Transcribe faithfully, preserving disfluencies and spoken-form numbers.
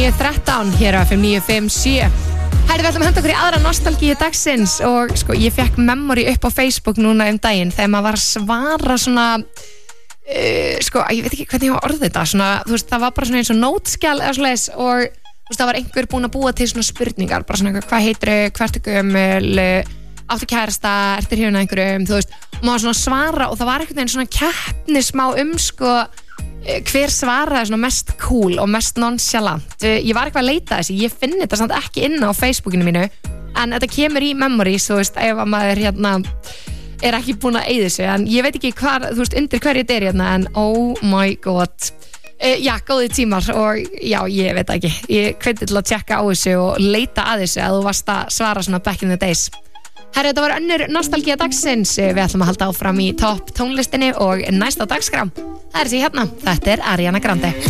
níu þrettán hér á F M níu fimm sjö. Hæri, við ætlum að henda okkur í aðra nostalgíu dagsins og sko, ég fekk memory upp á Facebook núna um daginn þegar maður var að svara svona uh, sko, ég veit ekki hvernig ég var orðið þetta svona, þú veist, það var bara svona eins og nótskjal eða svoleiðis og þú veist, það var einhver búinn að búa til svona spurningar, bara svona hvað heitirðu, hvert er gömul, áttu kærasta, ertu hrifin af einhverjum, þú veist, og maður svona svara og það var einhvern veginn svona keppni smá um sko hver svaraði svona mest cool og mest nonchalant. Ég var eitthvað að leita þessi, ég finn þetta samt ekki inn á Facebookinu mínu, en þetta kemur í memories, þú veist, ef að maður hérna er ekki búin að eyða þessu, en ég veit ekki hvar, þú veist, undir hverju þetta er hérna, en oh my god. Uh, já, góði tímar og já, ég veit ekki, ég hveti til að tjekka á þessu og leita að þessu að þú varst að svara svona back in the days. Herri, þetta var önnur nostalgía dagsins. Við ætlum að halda áfram í topp tónlistinni og næsta dagskrá. Það er þessi hérna, þetta er Ariana Grande.